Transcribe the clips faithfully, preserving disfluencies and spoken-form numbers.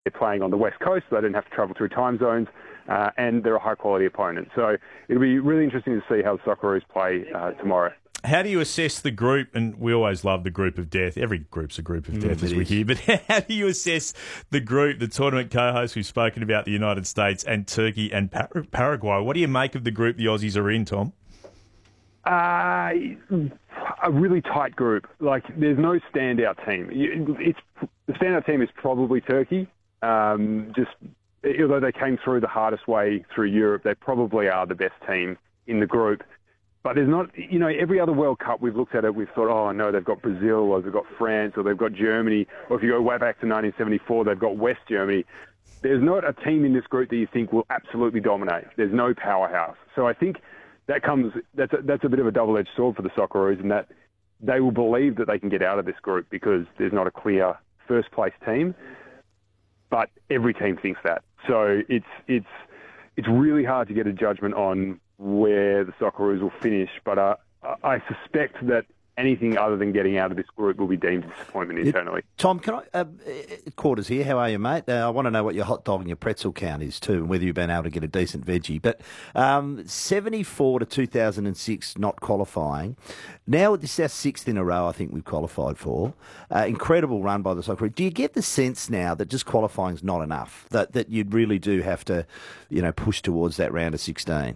they're playing on the West Coast, so they don't have to travel through time zones, uh, and they're a high-quality opponent. So it'll be really interesting to see how the Socceroos play uh, tomorrow. How do you assess the group? And we always love the group of death. Every group's a group of death, mm, as we hear. But how do you assess the group, the tournament co-hosts? We've spoken about the United States and Turkey and Par- Paraguay. What do you make of the group the Aussies are in, Tom? Uh, a really tight group. Like, there's no standout team. It's the standout team is probably Turkey. Um, just although they came through the hardest way through Europe, they probably are the best team in the group. But there's not, you know, every other World Cup we've looked at it, we've thought, oh no, they've got Brazil, or they've got France, or they've got Germany, or if you go way back to nineteen seventy-four, they've got West Germany. There's not a team in this group that you think will absolutely dominate. There's no powerhouse. So I think that comes, that's a, that's a bit of a double-edged sword for the Socceroos, in that they will believe that they can get out of this group because there's not a clear first-place team. But every team thinks that. So it's it's it's really hard to get a judgment on where the Socceroos will finish, but uh, I suspect that anything other than getting out of this group will be deemed a disappointment internally. Tom, can I, uh, Quarters here, how are you, mate? Uh, I want to know what your hot dog and your pretzel count is too, and whether you've been able to get a decent veggie. But um, seventy-four to two thousand six not qualifying. Now this is our sixth in a row I think we've qualified for. Uh, incredible run by the Socceroos. Do you get the sense now that just qualifying is not enough, that, that you really do have to, you know, push towards that round of sixteen?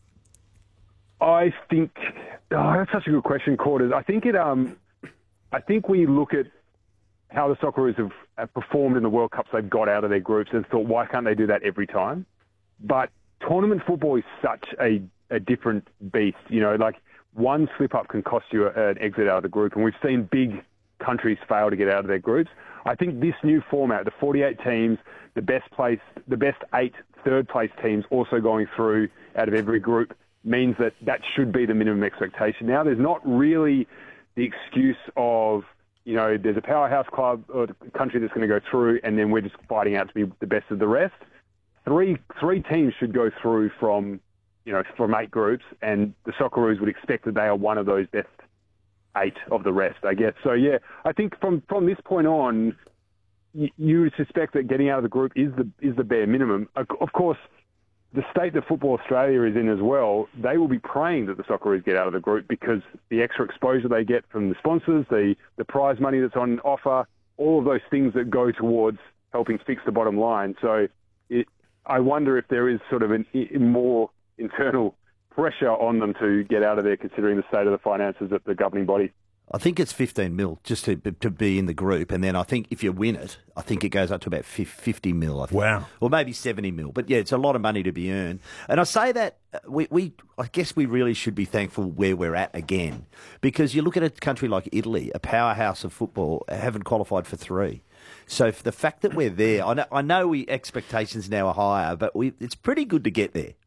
I think oh, that's such a good question, Quarters. I think it. Um, I think we look at how the Socceroos have, have performed in the World Cups they've got out of their groups and thought, why can't they do that every time? But tournament football is such a, a different beast. You know, like one slip up can cost you a, an exit out of the group, and we've seen big countries fail to get out of their groups. I think this new format, the forty-eight teams, the best place, the best eight third place teams also going through out of every group, means that that should be the minimum expectation. Now, there's not really the excuse of, you know, there's a powerhouse club or country that's going to go through and then we're just fighting out to be the best of the rest. Three three teams should go through from, you know, from eight groups, and the Socceroos would expect that they are one of those best eight of the rest, I guess. So, yeah, I think from, from this point on, you, you would suspect that getting out of the group is the is the bare minimum. Of course, the state that Football Australia is in as well, they will be praying that the Socceroos get out of the group, because the extra exposure they get from the sponsors, the, the prize money that's on offer, all of those things that go towards helping fix the bottom line. So it, I wonder if there is sort of an, a more internal pressure on them to get out of there, considering the state of the finances of the governing body. I think it's fifteen mil just to to be in the group, and then I think if you win it, I think it goes up to about fifty mil. I think. Wow, or maybe seventy mil. But yeah, it's a lot of money to be earned. And I say that we, we I guess we really should be thankful where we're at again, because you look at a country like Italy, a powerhouse of football, haven't qualified for three. So for the fact that we're there, I know, I know we expectations now are higher, but we, it's pretty good to get there.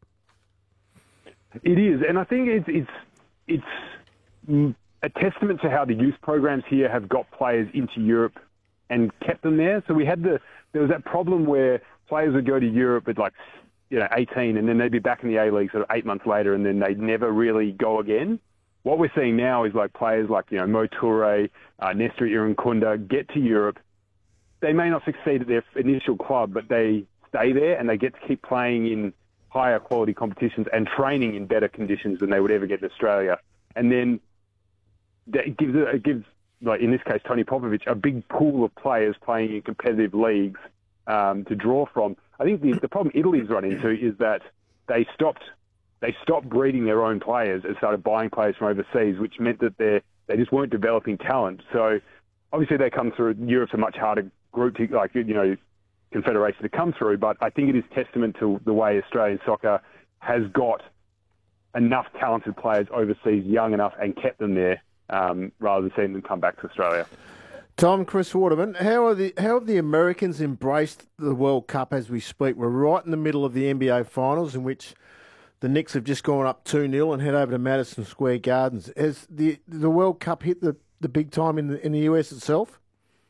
It is, and I think it's it's it's a testament to how the youth programs here have got players into Europe and kept them there. So we had the there was that problem where players would go to Europe at like, you know, eighteen, and then they'd be back in the A-League sort of eight months later, and then they'd never really go again. What we're seeing now is like players like, you know, Mo Toure, uh, Nestor Irankunda get to Europe. They may not succeed at their initial club, but they stay there and they get to keep playing in higher quality competitions and training in better conditions than they would ever get in Australia. And then that gives, it gives, like in this case, Tony Popovic, a big pool of players playing in competitive leagues um, to draw from. I think the, the problem Italy's run into is that they stopped they stopped breeding their own players and started buying players from overseas, which meant that they they just weren't developing talent. So obviously they come through. Europe's a much harder group to, like, you know, confederation to come through, but I think it is testament to the way Australian soccer has got enough talented players overseas young enough and kept them there, um, rather than seeing them come back to Australia. Tom, Chris Waterman, how are the how have the Americans embraced the World Cup as we speak? We're right in the middle of the N B A Finals, in which the Knicks have just gone up two nil and head over to Madison Square Gardens. Has the the World Cup hit the, the big time in the in the U S itself?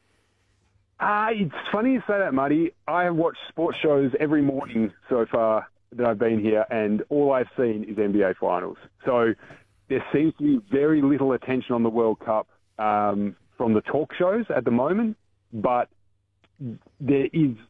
Uh, it's funny you say that, Muddy. I have watched sports shows every morning so far that I've been here, and all I've seen is N B A Finals. So there seems to be very little attention on the World Cup um, from the talk shows at the moment, but there is